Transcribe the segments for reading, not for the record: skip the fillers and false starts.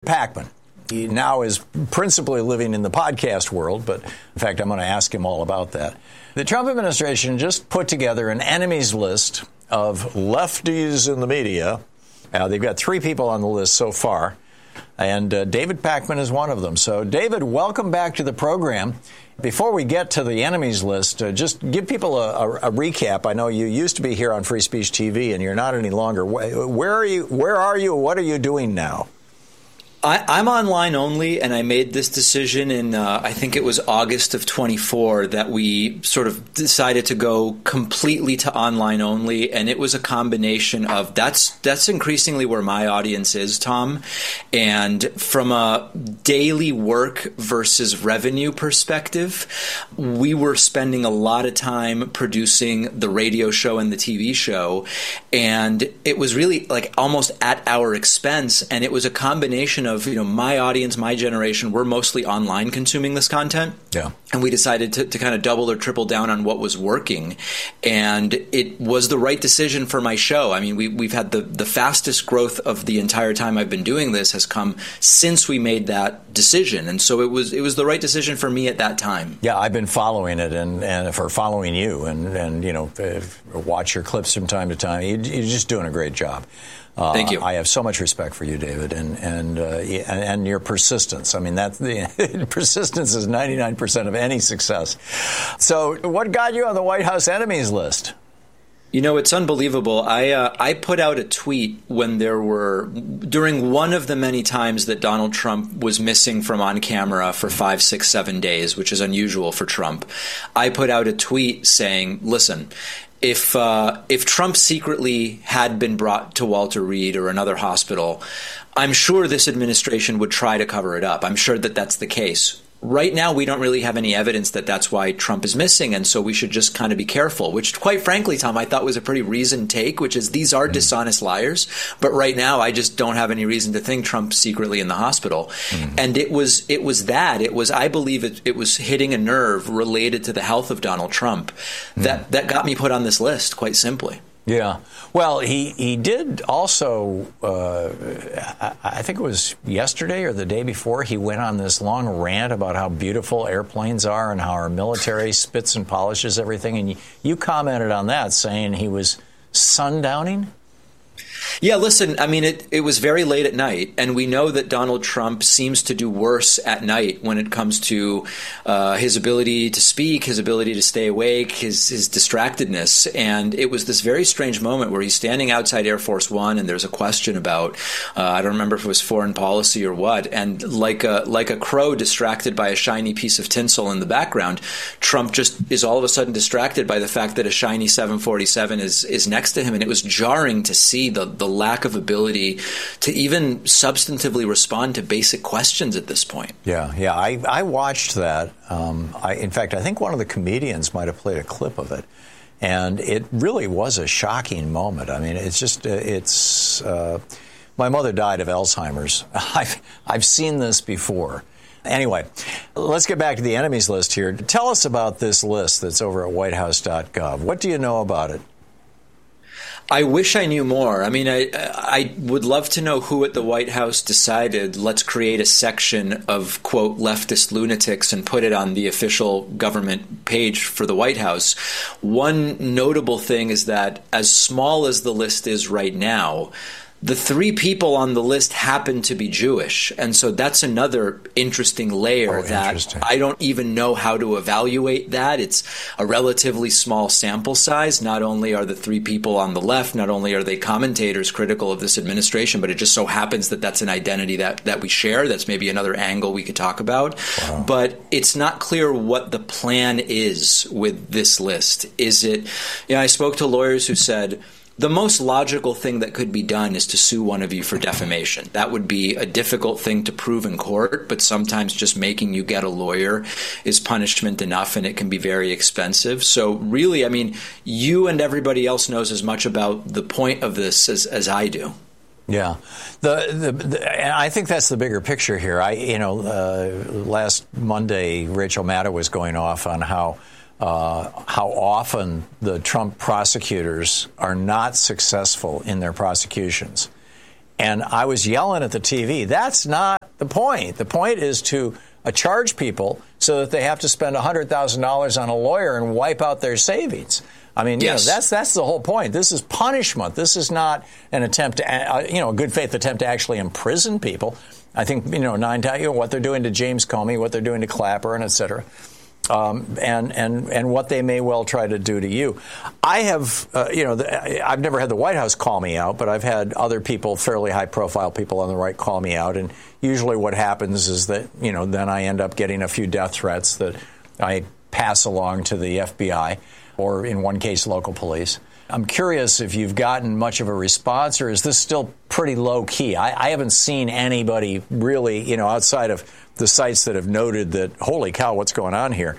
Pakman. He now is principally living in the podcast world, but in fact, I'm going to ask him all about that. The Trump administration just put together an enemies list of lefties in the media. They've got 3 people on the list so far, and David Pakman is one of them. So, David, welcome back to the program. Before we get to the enemies list, just give people a recap. I know you used to be here on Free Speech TV, and you're not any longer. Where are you? What are you doing now? I'm online only, and I made this decision in, I think it was August of 24, that we sort of decided to go completely to online only, and it was a combination of that's increasingly where my audience is, Tom, and from a daily work versus revenue perspective, we were spending a lot of time producing the radio show and the TV show, and it was really like almost at our expense, and it was a combination of, my audience, my generation, we're mostly online consuming this content. Yeah. And we decided to kind of double or triple down on what was working. And it was the right decision for my show. I mean, we've had the fastest growth of the entire time I've been doing this has come since we made that decision. And so it was the right decision for me at that time. Yeah, I've been following it and for following you and watch your clips from time to time. You're just doing a great job. Thank you. I have so much respect for you, David, and your persistence. I mean, persistence is 99% of any success. So, what got you on the White House enemies list? It's unbelievable. I put out a tweet during one of the many times that Donald Trump was missing from on camera for 5, 6, 7 days, which is unusual for Trump. I put out a tweet saying, listen, if Trump secretly had been brought to Walter Reed or another hospital, I'm sure this administration would try to cover it up. I'm sure that that's the case. Right now, we don't really have any evidence that that's why Trump is missing, and so we should just kind of be careful, which, quite frankly, Tom, I thought was a pretty reasoned take, which is these are dishonest liars, but right now I just don't have any reason to think Trump's secretly in the hospital. And I believe it was hitting a nerve related to the health of Donald Trump that got me put on this list, quite simply. Yeah. Well, he did also, I think it was yesterday or the day before, he went on this long rant about how beautiful airplanes are and how our military spits and polishes everything. And you commented on that, saying he was sundowning. Yeah, listen, I mean, it was very late at night, and we know that Donald Trump seems to do worse at night when it comes to his ability to speak, his ability to stay awake, his distractedness. And it was this very strange moment where he's standing outside Air Force One, and there's a question about, I don't remember if it was foreign policy or what, and like a crow distracted by a shiny piece of tinsel in the background, Trump just is all of a sudden distracted by the fact that a shiny 747 is next to him, and it was jarring to see the lack of ability to even substantively respond to basic questions at this point. Yeah. I watched that. In fact, I think one of the comedians might have played a clip of it. And it really was a shocking moment. I mean, my mother died of Alzheimer's. I've seen this before. Anyway, let's get back to the enemies list here. Tell us about this list that's over at whitehouse.gov. What do you know about it? I wish I knew more. I mean, I would love to know who at the White House decided, let's create a section of, quote, leftist lunatics and put it on the official government page for the White House. One notable thing is that as small as the list is right now, the 3 people on the list happen to be Jewish. And so that's another interesting layer I don't even know how to evaluate that. It's a relatively small sample size. Not only are the 3 people on the left, not only are they commentators critical of this administration, but it just so happens that that's an identity that we share. That's maybe another angle we could talk about. Wow. But it's not clear what the plan is with this list. Is it, I spoke to lawyers who said, the most logical thing that could be done is to sue one of you for defamation. That would be a difficult thing to prove in court, but sometimes just making you get a lawyer is punishment enough, and it can be very expensive. So really, I mean, you and everybody else knows as much about the point of this as I do. Yeah, and I think that's the bigger picture here. Last Monday, Rachel Maddow was going off on how often the Trump prosecutors are not successful in their prosecutions. And I was yelling at the TV, that's not the point. The point is to charge people so that they have to spend $100,000 on a lawyer and wipe out their savings. I mean, yes. That's the whole point. This is punishment. This is not an attempt to, a good faith attempt to actually imprison people. I think, nine times, what they're doing to James Comey, what they're doing to Clapper, and et cetera. And what they may well try to do to you. I have, I've never had the White House call me out, but I've had other people, fairly high-profile people on the right, call me out. And usually what happens is that, then I end up getting a few death threats that I pass along to the FBI or, in one case, local police. I'm curious if you've gotten much of a response, or is this still pretty low-key? I haven't seen anybody really, outside of the sites that have noted that, holy cow, what's going on here?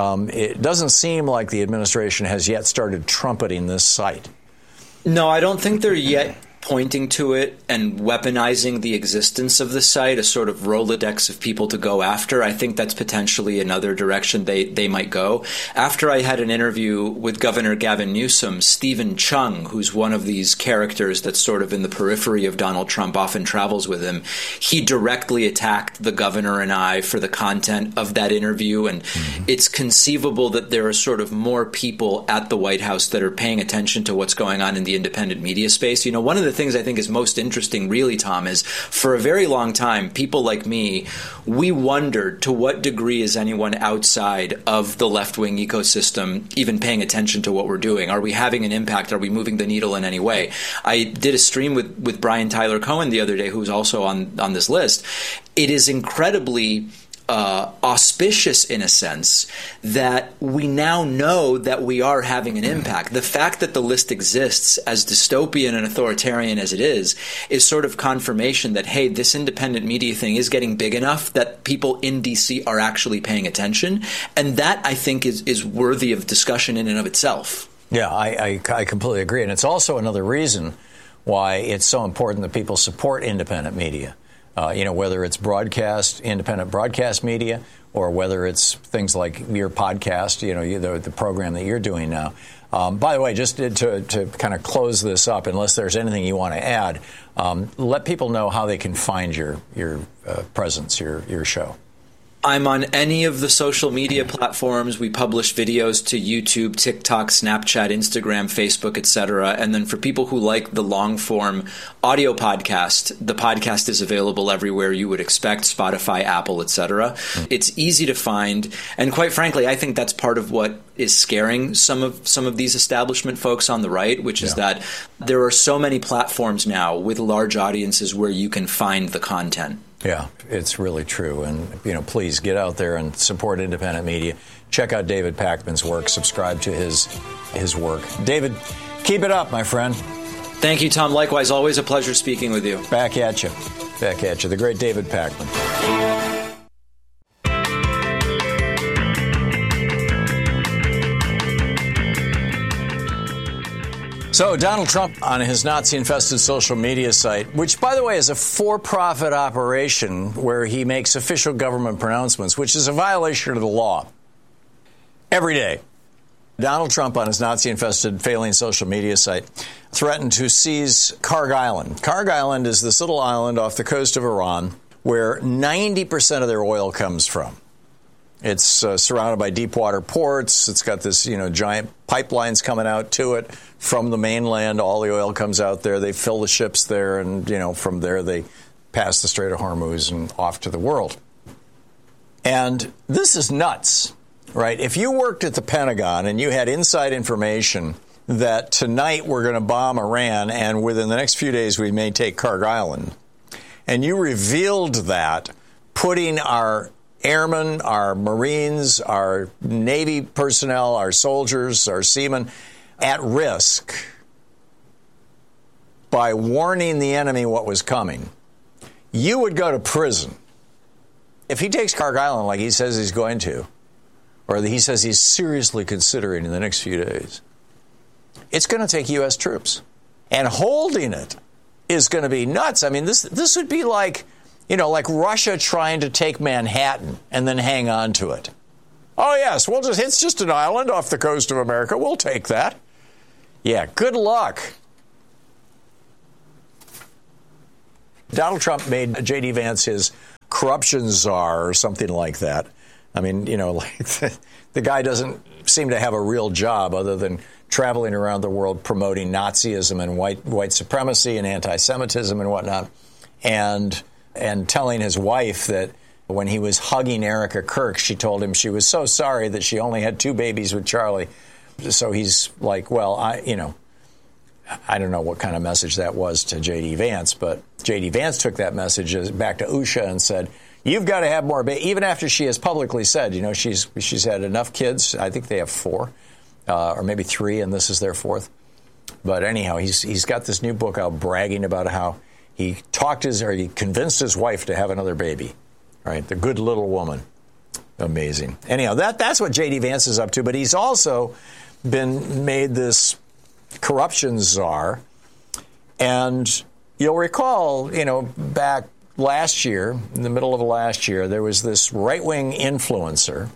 It doesn't seem like the administration has yet started trumpeting this site. No, I don't think they're yet pointing to it and weaponizing the existence of the site, a sort of Rolodex of people to go after. I think that's potentially another direction they might go. After I had an interview with Governor Gavin Newsom, Stephen Chung, who's one of these characters that's sort of in the periphery of Donald Trump, often travels with him, he directly attacked the governor and I for the content of that interview. And it's conceivable that there are sort of more people at the White House that are paying attention to what's going on in the independent media space. One of the things I think is most interesting, really, Tom, is for a very long time, people like me, we wondered to what degree is anyone outside of the left-wing ecosystem even paying attention to what we're doing? Are we having an impact? Are we moving the needle in any way? I did a stream with Brian Tyler Cohen the other day, who's also on this list. It is incredibly auspicious, in a sense, that we now know that we are having an impact. The fact that the list exists, as dystopian and authoritarian as it is sort of confirmation that, hey, this independent media thing is getting big enough that people in D.C. are actually paying attention. And that, I think, is worthy of discussion in and of itself. Yeah, I completely agree. And it's also another reason why it's so important that people support independent media. Whether it's independent broadcast media, or whether it's things like your podcast, the program that you're doing now. By the way, just to kind of close this up, unless there's anything you want to add, let people know how they can find your presence, your show. I'm on any of the social media platforms. We publish videos to YouTube, TikTok, Snapchat, Instagram, Facebook, etc. And then for people who like the long-form audio podcast, the podcast is available everywhere you would expect, Spotify, Apple, etc. It's easy to find. And quite frankly, I think that's part of what is scaring some of these establishment folks on the right, which is that there are so many platforms now with large audiences where you can find the content. Yeah, it's really true. And, please get out there and support independent media. Check out David Pakman's work. Subscribe to his work. David, keep it up, my friend. Thank you, Tom. Likewise, always a pleasure speaking with you. Back at you. The great David Pakman. So Donald Trump on his Nazi-infested social media site, which, by the way, is a for-profit operation where he makes official government pronouncements, which is a violation of the law. Every day, Donald Trump on his Nazi-infested failing social media site threatened to seize Kharg Island. Kharg Island is this little island off the coast of Iran where 90% of their oil comes from. It's surrounded by deep water ports. It's got this, giant pipelines coming out to it from the mainland. All the oil comes out there. They fill the ships there, and, from there they pass the Strait of Hormuz and off to the world. And this is nuts, right? If you worked at the Pentagon and you had inside information that tonight we're going to bomb Iran and within the next few days we may take Kharg Island, and you revealed that, putting our airmen, our Marines, our Navy personnel, our soldiers, our seamen at risk by warning the enemy what was coming, you would go to prison. If he takes Kharg Island like he says he's going to, or he says he's seriously considering in the next few days, it's going to take U.S. troops. And holding it is going to be nuts. I mean, this would be like, like Russia trying to take Manhattan and then hang on to it. Oh, yes, it's just an island off the coast of America. We'll take that. Yeah, good luck. Donald Trump made J.D. Vance his corruption czar or something like that. I mean, like the guy doesn't seem to have a real job other than traveling around the world promoting Nazism and white supremacy and anti-Semitism and whatnot, and telling his wife that when he was hugging Erica Kirk, she told him she was so sorry that she only had 2 babies with Charlie. So he's like, well, I don't know what kind of message that was to J.D. Vance, but J.D. Vance took that message back to Usha and said, you've got to have more babies. Even after she has publicly said, she's had enough kids. I think they have 4 or maybe 3, and this is their 4th. But anyhow, he's got this new book out bragging about how he convinced his wife to have another baby. Right, the good little woman. Amazing. Anyhow, that's what J.D. Vance is up to, but he's also been made this corruption czar. And you'll recall, back last year, in the middle of last year, there was this right-wing influencer,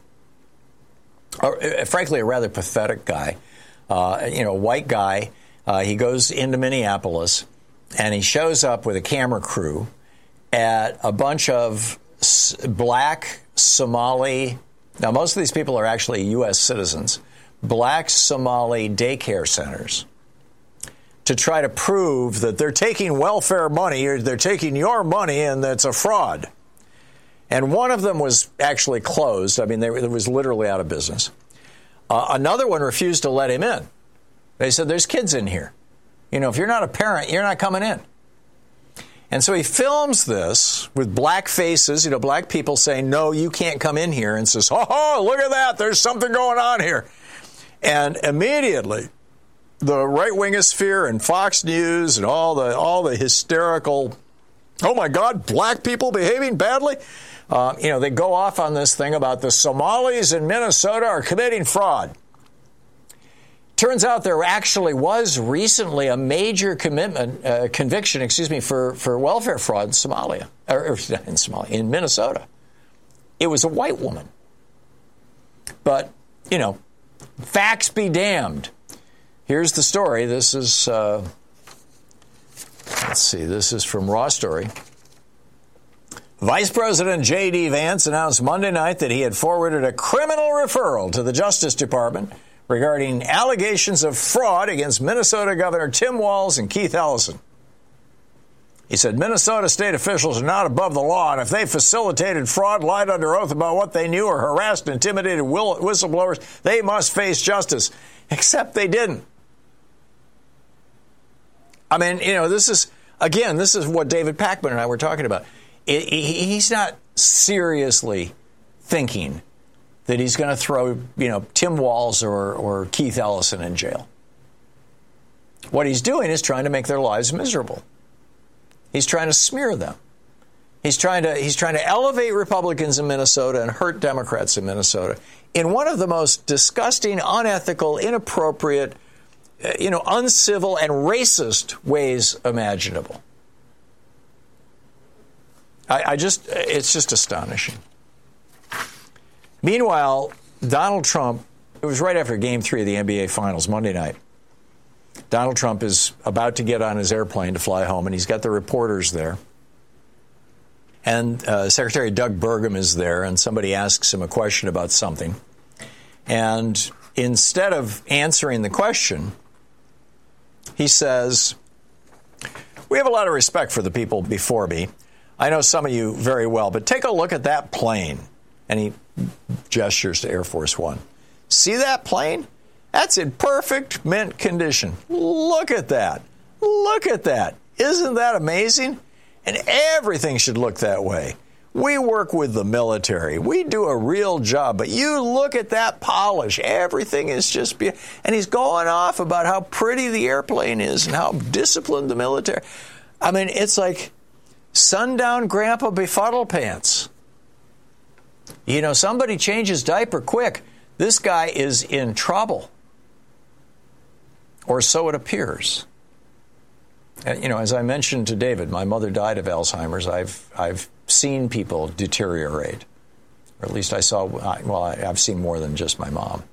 or frankly, a rather pathetic guy, white guy. He goes into Minneapolis, and he shows up with a camera crew at a bunch of black Somali, now most of these people are actually U.S. citizens, black Somali daycare centers to try to prove that they're taking welfare money or they're taking your money and that's a fraud. And one of them was actually closed. I mean, it was literally out of business. Another one refused to let him in. They said, there's kids in here. If you're not a parent, you're not coming in. And so he films this with black faces, black people saying, no, you can't come in here, and says, oh, look at that, there's something going on here. And immediately, the right-wingosphere and Fox News and all the hysterical, oh my God, black people behaving badly, they go off on this thing about the Somalis in Minnesota are committing fraud. Turns out there actually was recently a major conviction, for welfare fraud in Somalia, in Minnesota. It was a white woman. But, facts be damned. Here's the story. This is, this is from Raw Story. Vice President J.D. Vance announced Monday night that he had forwarded a criminal referral to the Justice Department regarding allegations of fraud against Minnesota Governor Tim Walz and Keith Ellison. He said Minnesota state officials are not above the law, and if they facilitated fraud, lied under oath about what they knew, or harassed and intimidated whistleblowers, they must face justice. Except they didn't. I mean, this is what David Pakman and I were talking about. He's not seriously thinking that he's going to throw, Tim Walz or Keith Ellison in jail. What he's doing is trying to make their lives miserable. He's trying to smear them. He's trying to elevate Republicans in Minnesota and hurt Democrats in Minnesota in one of the most disgusting, unethical, inappropriate, uncivil and racist ways imaginable. It's just astonishing. Meanwhile, Donald Trump, it was right after Game 3 of the NBA Finals Monday night. Donald Trump is about to get on his airplane to fly home, and he's got the reporters there. And Secretary Doug Burgum is there, and somebody asks him a question about something. And instead of answering the question, he says, we have a lot of respect for the people before me. I know some of you very well, but take a look at that plane. And he gestures to Air Force One. See that plane? That's in perfect mint condition. Look at that. Look at that. Isn't that amazing? And everything should look that way. We work with the military. We do a real job. But you look at that polish. Everything is just beautiful. And he's going off about how pretty the airplane is and how disciplined the military. I mean, it's like sundown grandpa befuddle pants. Somebody changes diaper quick. This guy is in trouble. Or so it appears. And, as I mentioned to David, my mother died of Alzheimer's. I've seen people deteriorate. Or at least I've seen more than just my mom.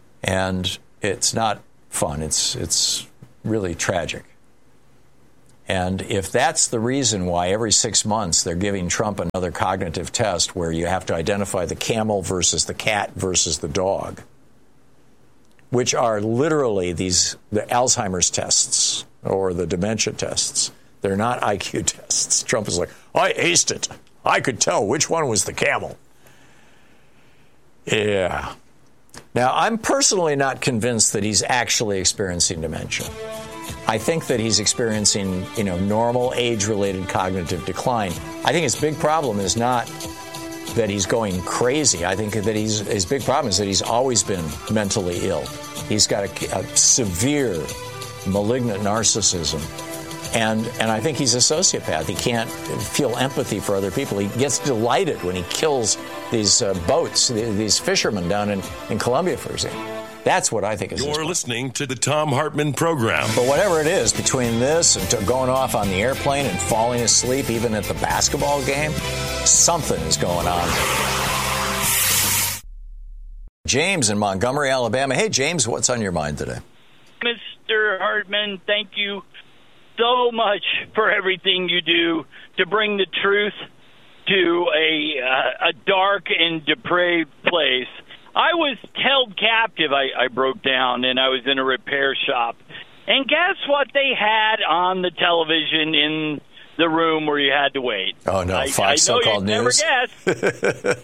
And it's not fun. It's really tragic. And if that's the reason why every 6 months they're giving Trump another cognitive test where you have to identify the camel versus the cat versus the dog, which are literally the Alzheimer's tests or the dementia tests. They're not IQ tests. Trump is like, I aced it. I could tell which one was the camel. Yeah. Now, I'm personally not convinced that he's actually experiencing dementia. I think that he's experiencing, normal age-related cognitive decline. I think his big problem is not that he's going crazy. I think that his big problem is that he's always been mentally ill. He's got a severe malignant narcissism. And I think he's a sociopath. He can't feel empathy for other people. He gets delighted when he kills these boats, these fishermen down in Colombia, for example. That's what I think is. You're listening to the Thom Hartmann Program. But whatever it is, between this and going off on the airplane and falling asleep even at the basketball game, something is going on. James in Montgomery, Alabama. Hey, James, what's on your mind today? Mr. Hartmann, thank you so much for everything you do to bring the truth to a dark and depraved place. I was held captive. I broke down, and I was in a repair shop. And guess what they had on the television in the room where you had to wait? Oh, no, Fox so-called news. Never guessed.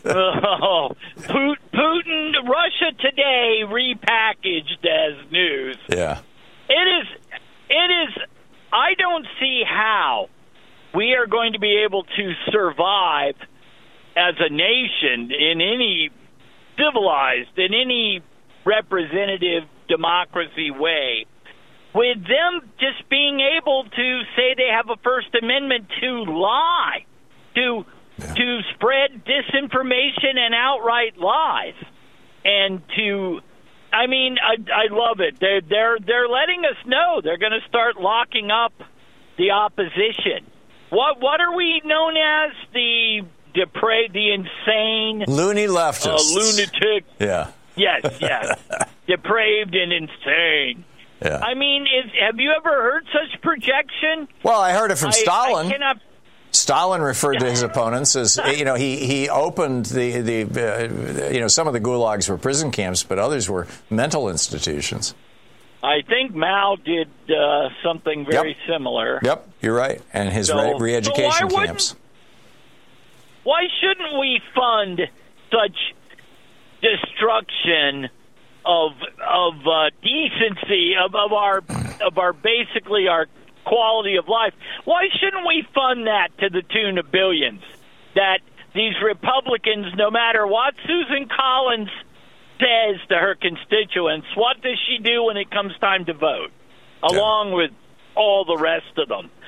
Putin, Russia Today, repackaged as news. Yeah. It is, I don't see how we are going to be able to survive as a nation in any civilized, in any representative democracy way, with them just being able to say they have a First Amendment to lie, to spread disinformation and outright lies, and I love it. They're letting us know they're going to start locking up the opposition. What are we known as? The depraved, the insane, loony leftists, lunatic. Yeah. Yes. Depraved and insane. Yeah. I mean, have you ever heard such projection? Well, I heard it from Stalin. I cannot. Stalin referred to his opponents as, he opened some of the gulags were prison camps, but others were mental institutions. I think Mao did something very similar. Yep, you're right. And his re-education camps. Why shouldn't we fund such destruction of decency, of our basically our quality of life? Why shouldn't we fund that to the tune of billions? That these Republicans, no matter what Susan Collins says to her constituents, what does she do when it comes time to vote? Along with all the rest of them.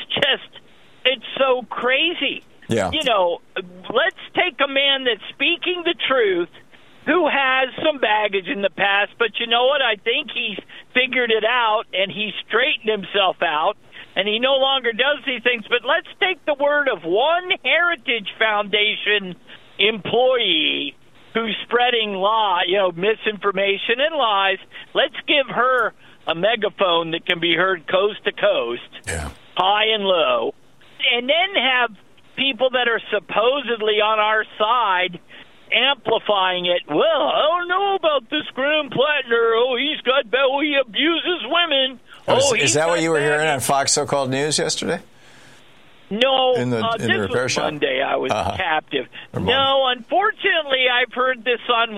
It's so crazy. Yeah. Let's take a man that's speaking the truth, who has some baggage in the past, but you know what? I think he's figured it out, and he's straightened himself out, and he no longer does these things. But let's take the word of one Heritage Foundation employee who's spreading misinformation and lies. Let's give her a megaphone that can be heard coast to coast, high and low, and then have people that are supposedly on our side amplifying it. Well, I don't know about this Graham Plattner. He abuses women. Is that what you were hearing on Fox so-called news yesterday? No, in the repair was shop? Monday. I was captive. No, unfortunately, I've heard this on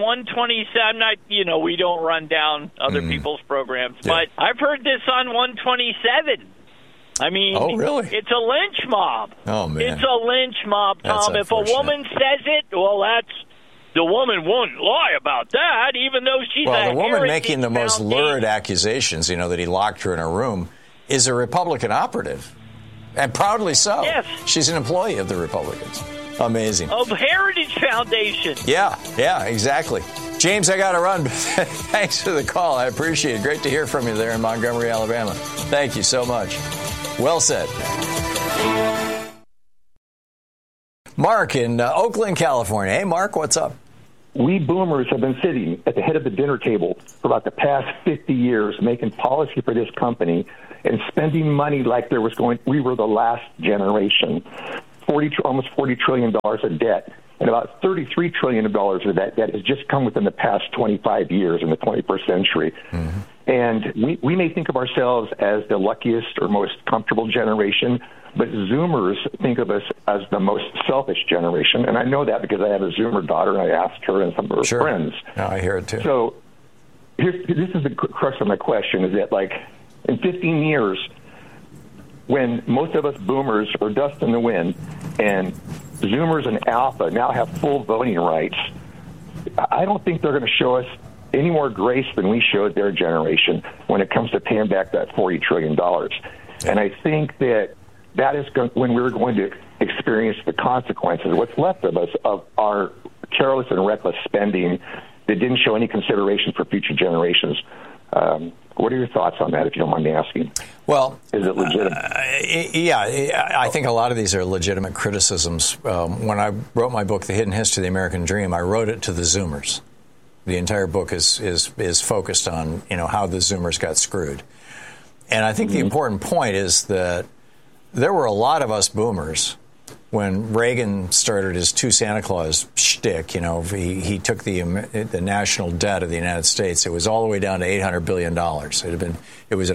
127. We don't run down other people's programs, but I've heard this on 127. I mean, really? It's a lynch mob. Oh, man. It's a lynch mob, Tom. If a woman says it, the woman won't lie about that, even though she's the woman making the most lurid accusations, that he locked her in a room, is a Republican operative. And proudly so. Yes. She's an employee of the Republicans. Amazing. Of Heritage Foundation. Yeah, exactly. James, I got to run. Thanks for the call. I appreciate it. Great to hear from you there in Montgomery, Alabama. Thank you so much. Well said. Mark in Oakland, California. Hey, Mark, what's up? We boomers have been sitting at the head of the dinner table for about the past 50 years making policy for this company, and spending money like we were the last generation. Almost $40 trillion of debt, and about $33 trillion of that debt has just come within the past 25 years in the 21st century. Mm-hmm. And we may think of ourselves as the luckiest or most comfortable generation, but Zoomers think of us as the most selfish generation. And I know that because I have a Zoomer daughter, and I asked her and some of her friends. No, I hear it too. So this is the crux of my question, is that, like, in 15 years, when most of us boomers are dust in the wind and Zoomers and Alpha now have full voting rights, I don't think they're going to show us any more grace than we showed their generation when it comes to paying back that $40 trillion. And I think that is when we're going to experience the consequences, what's left of us, of our careless and reckless spending that didn't show any consideration for future generations. What are your thoughts on that, if you don't mind me asking? Well, is it legitimate? I think a lot of these are legitimate criticisms. When I wrote my book, The Hidden History of the American Dream, I wrote it to the Zoomers. The entire book is focused on how the Zoomers got screwed. And I think the important point is that there were a lot of us boomers when Reagan started his two Santa Claus shtick. He took the national debt of the United States. It was all the way down to $800 billion. It was at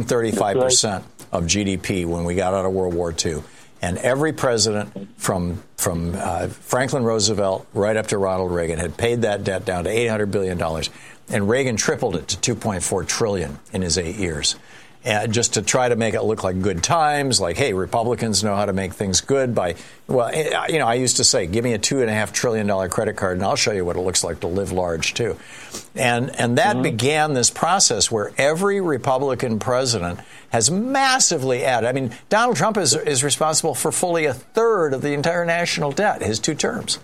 135% of GDP when we got out of World War II. And every president from Franklin Roosevelt right up to Ronald Reagan had paid that debt down to $800 billion. And Reagan tripled it to $2.4 trillion in his 8 years. Just to try to make it look like good times, like, hey, Republicans know how to make things good I used to say, give me a $2.5 trillion credit card and I'll show you what it looks like to live large, too. And that began this process where every Republican president has massively added. I mean, Donald Trump is responsible for fully a third of the entire national debt, his 2 terms.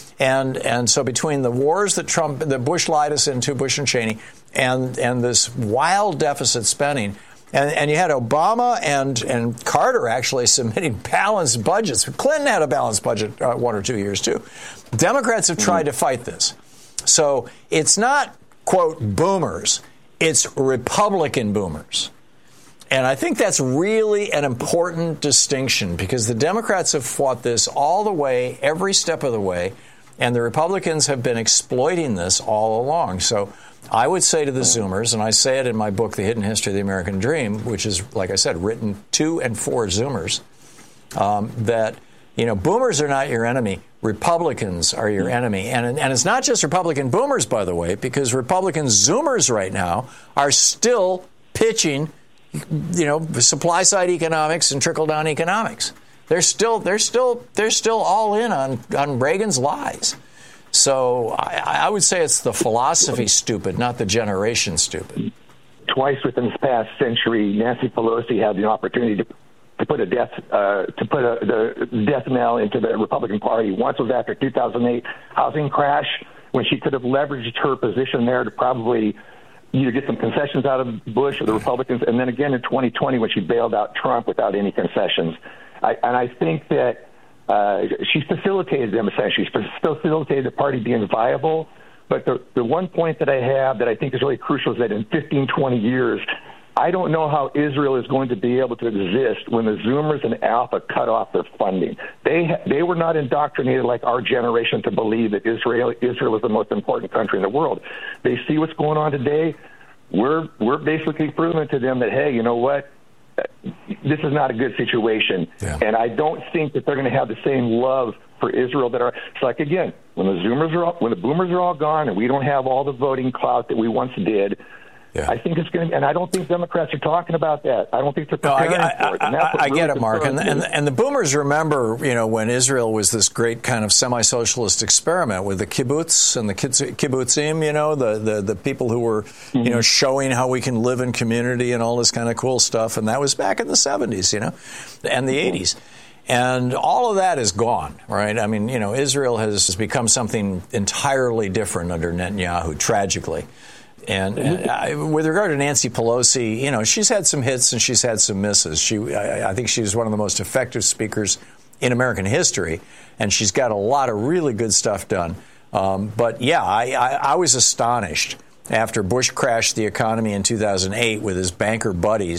And so between the wars that Bush lied us into, Bush and Cheney, and this wild deficit spending, and you had Obama and Carter actually submitting balanced budgets. Clinton had a balanced budget 1 or 2 years, too. Democrats have tried to fight this. So it's not, quote, boomers. It's Republican boomers. And I think that's really an important distinction because the Democrats have fought this all the way, every step of the way, and the Republicans have been exploiting this all along. So I would say to the Zoomers, and I say it in my book, The Hidden History of the American Dream, which is, like I said, written to and for Zoomers, that, boomers are not your enemy. Republicans are your enemy. And it's not just Republican boomers, by the way, because Republican Zoomers right now are still pitching, supply-side economics and trickle-down economics. They're still all in on Reagan's lies. So I would say it's the philosophy stupid, not the generation stupid. Twice within this past century, Nancy Pelosi had the opportunity to put the death knell into the Republican Party. Once was after 2008 housing crash, when she could have leveraged her position there to probably either get some concessions out of Bush or the Republicans, and then again in 2020 when she bailed out Trump without any concessions. I think that she facilitated them, essentially. She facilitated the party being viable. But the one point that I have that I think is really crucial is that in 15, 20 years, I don't know how Israel is going to be able to exist when the Zoomers and Alpha cut off their funding. They were not indoctrinated like our generation to believe that Israel is the most important country in the world. They see what's going on today. We're basically proving to them that, hey, you know what? This is not a good situation. Yeah. And I don't think that they're going to have the same love for Israel that are. It's like, again, when the boomers are all gone and we don't have all the voting clout that we once did, yeah. I think it's going to, and I don't think Democrats are talking about that. I don't think they're preparing for it. I get it, Mark. And the boomers remember, when Israel was this great kind of semi-socialist experiment with the kibbutz and the kibbutzim, the people who were, showing how we can live in community and all this kind of cool stuff. And that was back in the 70s, and the 80s. And all of that is gone, right? I mean, Israel has become something entirely different under Netanyahu, tragically. And with regard to Nancy Pelosi, she's had some hits and she's had some misses. I think she's one of the most effective speakers in American history, and she's got a lot of really good stuff done. But yeah, I was astonished after Bush crashed the economy in 2008 with his banker buddies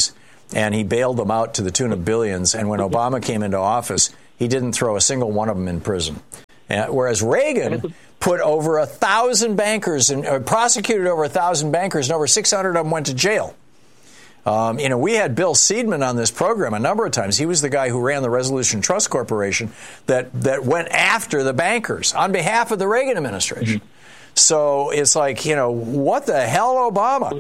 and he bailed them out to the tune of billions. And when Obama came into office, he didn't throw a single one of them in prison. Whereas Reagan put over 1,000 bankers and prosecuted over 1,000 bankers, and over 600 of them went to jail. We had Bill Seidman on this program a number of times. He was the guy who ran the Resolution Trust Corporation that went after the bankers on behalf of the Reagan administration. Mm-hmm. So it's like, what the hell, Obama?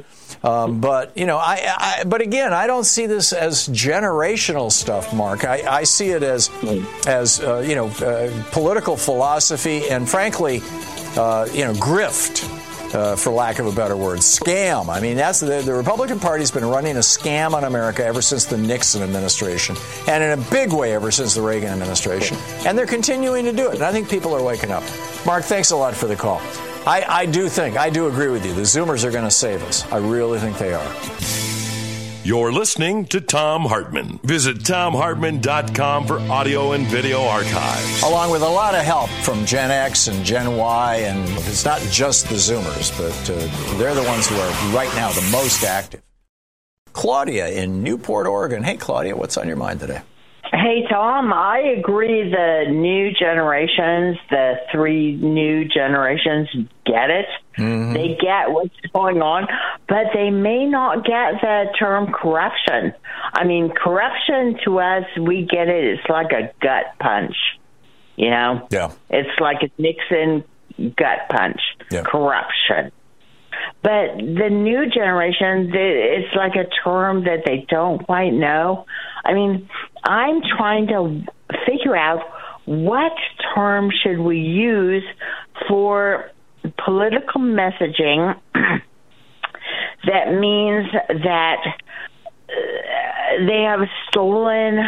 But again, I don't see this as generational stuff, Mark. I see it as political philosophy and, frankly, grift. For lack of a better word, scam. I mean, that's the Republican Party's been running a scam on America ever since the Nixon administration, and in a big way ever since the Reagan administration. And they're continuing to do it. And I think people are waking up. Mark, thanks a lot for the call. I do agree with you. The Zoomers are going to save us. I really think they are. You're listening to Thom Hartmann. Visit ThomHartmann.com for audio and video archives. Along with a lot of help from Gen X and Gen Y, and it's not just the Zoomers, but they're the ones who are right now the most active. Claudia in Newport, Oregon. Hey, Claudia, what's on your mind today? Hey, Tom, I agree the new generations, the three new generations, get it. Mm-hmm. They get what's going on, but they may not get the term corruption. I mean, corruption to us, we get it. It's like a gut punch, Yeah. It's like a Nixon gut punch, corruption. But the new generation, it's like a term that they don't quite know. I mean, I'm trying to figure out what term should we use for political messaging that means that they have stolen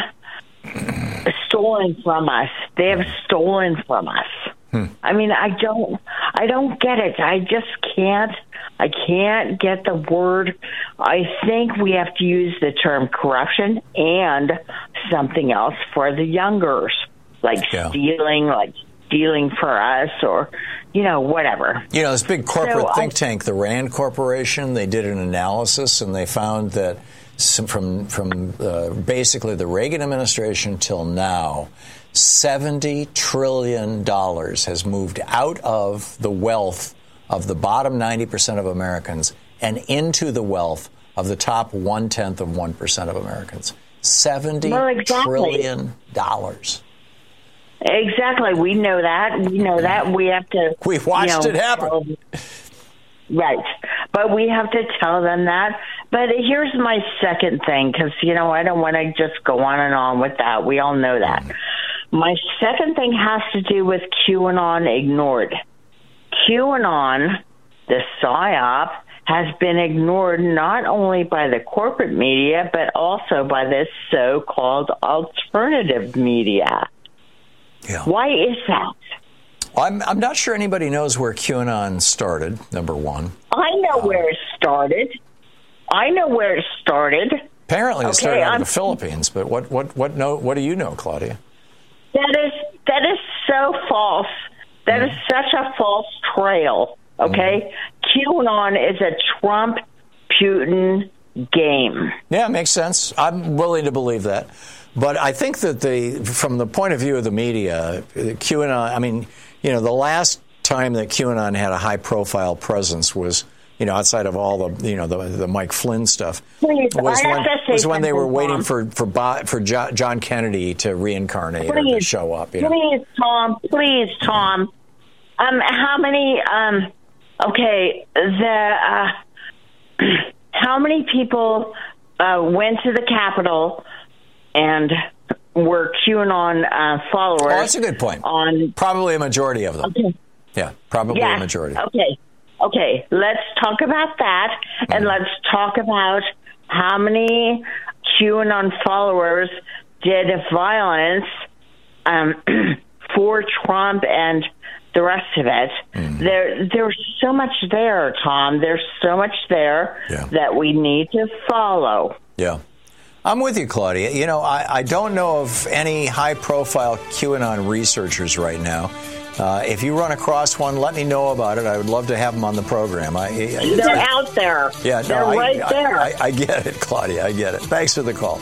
from us. They have stolen from us. I mean, I don't get it. I can't get the word. I think we have to use the term corruption and something else for the youngers, like stealing for us, or whatever. This big corporate think tank, the Rand Corporation, they did an analysis and they found that from basically the Reagan administration till now, $70 trillion has moved out of the wealth of the bottom 90% of Americans and into the wealth of the top 0.1% of Americans. $70 trillion. Exactly. We know that. We have to. We've watched it happen. Right. But we have to tell them that. But here's my second thing, because, I don't want to just go on and on with that. We all know that. My second thing has to do with QAnon ignored. QAnon, the PSYOP, has been ignored not only by the corporate media, but also by this so-called alternative media. Yeah. Why is that? I'm not sure anybody knows where QAnon started, number one. I know where it started. Apparently it started out of the Philippines, but what do you know, Claudia? That is so false. That is such a false trail, okay? QAnon is a Trump-Putin game. Yeah, it makes sense. I'm willing to believe that. But I think that from the point of view of the media, QAnon, the last time that QAnon had a high-profile presence was, outside of all the Mike Flynn stuff, was when they were waiting for John Kennedy to reincarnate or to show up. Please, Tom. How many? How many people went to the Capitol and were QAnon followers? Oh, that's a good point. Probably a majority of them. Okay. Yeah, probably a majority. Okay, let's talk about that, and let's talk about how many QAnon followers did violence for Trump and the rest of it. There's so much there, Tom. There's so much there that we need to follow. Yeah. I'm with you, Claudia. You know, I don't know of any high-profile QAnon researchers right now. If you run across one, let me know about it. I would love to have them on the program. They're out there. Yeah, they're right there. I get it, Claudia. I get it. Thanks for the call.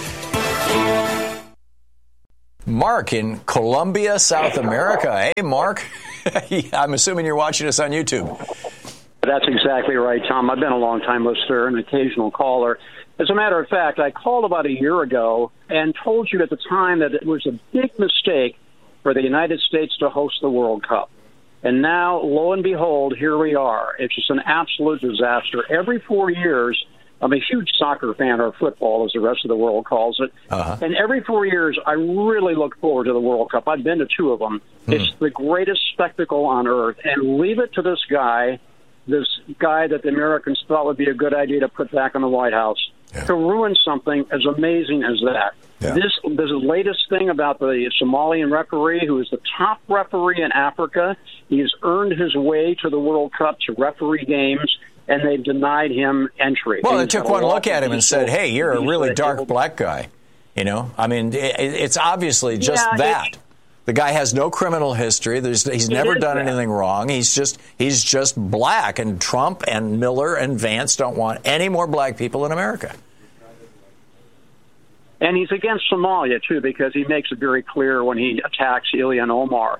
Mark in Colombia, South America. Hey, Mark. I'm assuming you're watching us on YouTube. That's exactly right, Tom. I've been a long-time listener, an occasional caller. As a matter of fact, I called about a year ago and told you at the time that it was a big mistake for the United States to host the World Cup. And now, lo and behold, here we are. It's just an absolute disaster. Every 4 years, I'm a huge soccer fan, or football, as the rest of the world calls it. And every 4 years, I really look forward to the World Cup. I've been to 2 of them. It's the greatest spectacle on earth. And leave it to this guy that the Americans thought would be a good idea to put back in the White House, to ruin something as amazing as that. This latest thing about the Somalian referee, who is the top referee in Africa, he has earned his way to the World Cup to referee games, and they've denied him entry. Well, they took one look at him and said, hey, you're a really dark black guy. You know, I mean, it's obviously just that. The guy has no criminal history. He's never done anything wrong. He's just black, and Trump and Miller and Vance don't want any more black people in America. And he's against Somalia, too, because he makes it very clear when he attacks Ilhan Omar.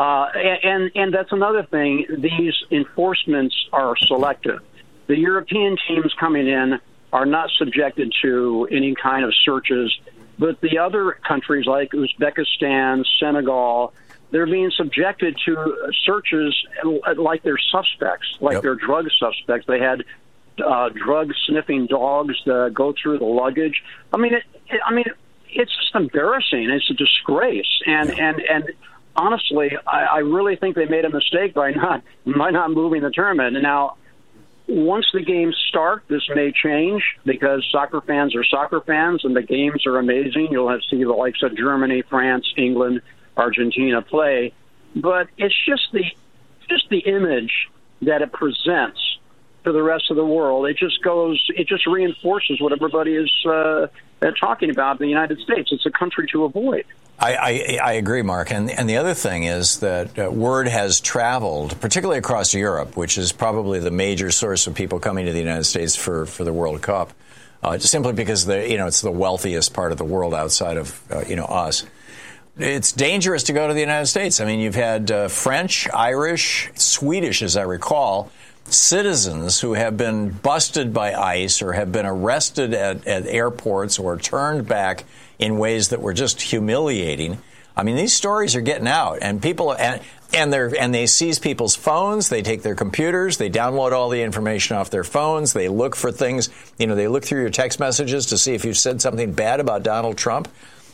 And that's another thing. These enforcements are selective. The European teams coming in are not subjected to any kind of searches, but the other countries like Uzbekistan, Senegal, they're being subjected to searches like they're suspects, like they're drug suspects. They had drug-sniffing dogs go through the luggage. I mean, it's just embarrassing. It's a disgrace. And honestly, I really think they made a mistake by not moving the tournament. And now, once the games start, this may change because soccer fans are soccer fans, and the games are amazing. You'll have to see the likes of Germany, France, England, Argentina play. But it's just the image that it presents to the rest of the world. It just reinforces what everybody is talking about in the United States. It's a country to avoid. I agree, Mark. And the other thing is that word has traveled, particularly across Europe, which is probably the major source of people coming to the United States for the World Cup, simply because it's the wealthiest part of the world outside of us. It's dangerous to go to the United States. I mean, you've had French, Irish, Swedish, as I recall, citizens who have been busted by ICE or have been arrested at airports or turned back in ways that were just humiliating. I mean, these stories are getting out, and people and they seize people's phones, they take their computers, they download all the information off their phones, they look for things, they look through your text messages to see if you've said something bad about Donald Trump.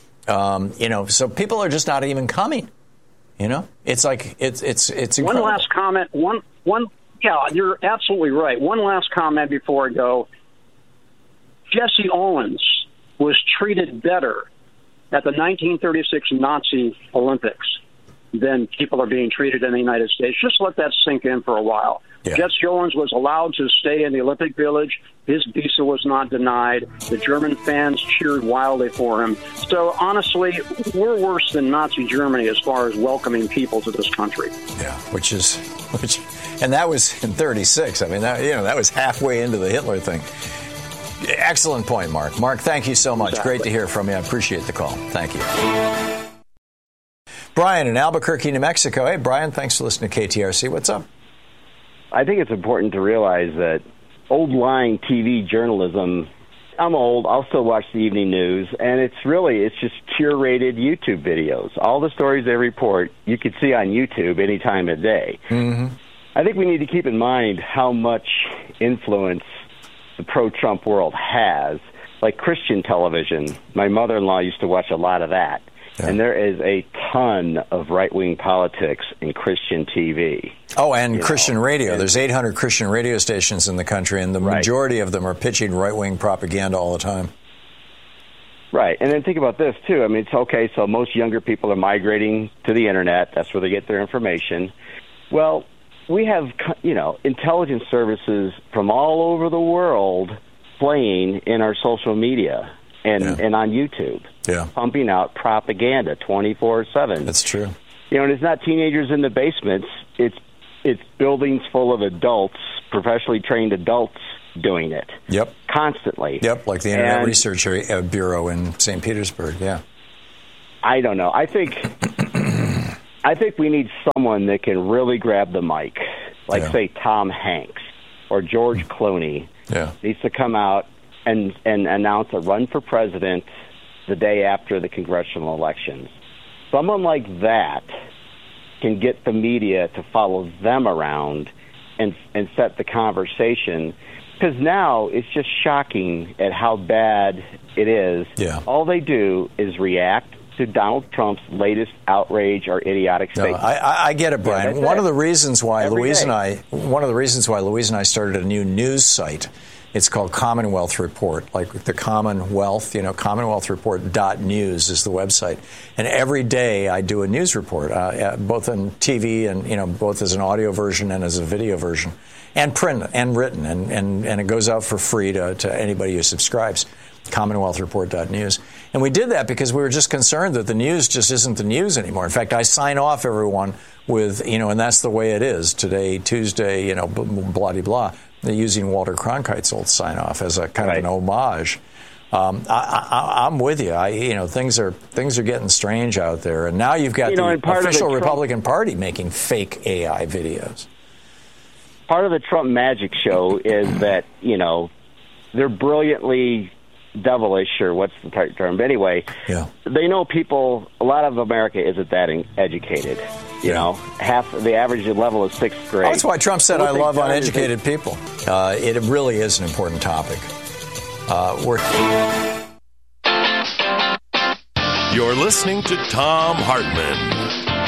So people are just not even coming. It's like it's incredible. One last comment. Yeah, you're absolutely right. One last comment before I go. Jesse Owens was treated better at the 1936 Nazi Olympics than people are being treated in the United States. Just let that sink in for a while. Yeah. Jesse Owens was allowed to stay in the Olympic Village. His visa was not denied. The German fans cheered wildly for him. So, honestly, we're worse than Nazi Germany as far as welcoming people to this country. Yeah, and that was in 36. I mean, that was halfway into the Hitler thing. Excellent point, Mark. Mark, thank you so much. Exactly. Great to hear from you. I appreciate the call. Thank you. Brian in Albuquerque, New Mexico. Hey, Brian, thanks for listening to KTRC. What's up? I think it's important to realize that old-line TV journalism, I'm old, I'll still watch the evening news, and it's just curated YouTube videos. All the stories they report, you could see on YouTube any time of day. Mm-hmm. I think we need to keep in mind how much influence the pro-Trump world has. Like Christian television, my mother-in-law used to watch a lot of that. Yeah. And there is a ton of right-wing politics in Christian TV. Oh, and Christian radio. There's 800 Christian radio stations in the country, and the majority of them are pitching right-wing propaganda all the time. Right. And then think about this, too. I mean, it's okay, so most younger people are migrating to the Internet. That's where they get their information. Well, we have, intelligence services from all over the world playing in our social media. and on YouTube, pumping out propaganda 24/7. That's true. And it's not teenagers in the basements. It's buildings full of adults, professionally trained adults, doing it. Yep. Constantly. Yep, like the Internet Research Bureau in St. Petersburg, yeah. I don't know. I think we need someone that can really grab the mic, like, say, Tom Hanks or George Clooney. Needs to come out and announce a run for president the day after the congressional elections. Someone like that can get the media to follow them around and set the conversation. Because now it's just shocking at how bad it is. All they do is react to Donald Trump's latest outrage or idiotic statement. I get it, Brian. One of the reasons why Louise and I started a new news site. It's called Commonwealth Report, like the Commonwealth, commonwealthreport.news is the website. And every day I do a news report, both on TV and, both as an audio version and as a video version, and print and written. And it goes out for free to anybody who subscribes, commonwealthreport.news. And we did that because we were just concerned that the news just isn't the news anymore. In fact, I sign off everyone with, and that's the way it is today, Tuesday, blah-de-blah. They're using Walter Cronkite's old sign-off as a kind of an homage. I'm with you. Things are getting strange out there, and now you've got the official Republican Party making fake AI videos. Part of the Trump magic show is that they're brilliantly devilish, or what's the term? But anyway, they know people. A lot of America isn't that educated. Half the average level is 6th grade. That's why Trump said, "I love uneducated people." It really is an important topic. You're listening to Thom Hartmann.